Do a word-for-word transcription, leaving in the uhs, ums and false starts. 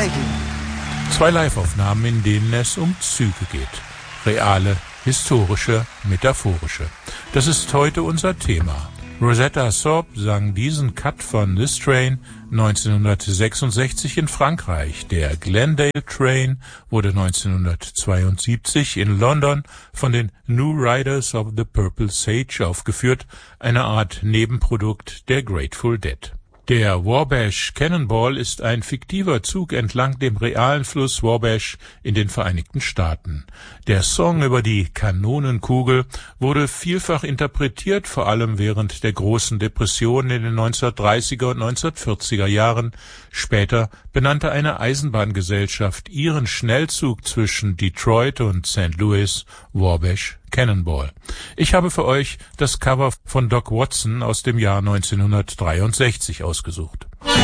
zeigen. Zwei Live-Aufnahmen, in denen es um Züge geht. Reale, historische, metaphorische. Das ist heute unser Thema. Rosetta Tharpe sang diesen Cut von This Train neunzehnhundertsechsundsechzig in Frankreich. Der Glendale Train wurde neunzehnhundertzweiundsiebzig in London von den New Riders of the Purple Sage aufgeführt, eine Art Nebenprodukt der Grateful Dead. Der Wabash Cannonball ist ein fiktiver Zug entlang dem realen Fluss Wabash in den Vereinigten Staaten. Der Song über die Kanonenkugel wurde vielfach interpretiert, vor allem während der großen Depression in den neunzehnhundertdreißiger und neunzehnhundertvierziger Jahren. Später benannte eine Eisenbahngesellschaft ihren Schnellzug zwischen Detroit und Sankt Louis Wabash Cannonball. Ich habe für euch das Cover von Doc Watson aus dem Jahr neunzehnhundertdreiundsechzig ausgesucht.